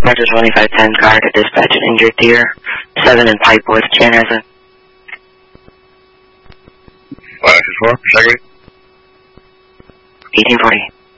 Roger 2510, car to dispatch an injured deer. 7 in Pipewood, Chanhassen. What, this is for? Second? 1840.